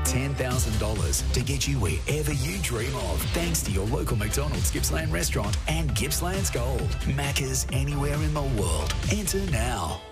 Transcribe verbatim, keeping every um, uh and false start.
ten thousand dollars to get you wherever you dream of, thanks to your local McDonald's Gippsland restaurant and Gippsland's Gold. Macca's anywhere in the world. Enter now.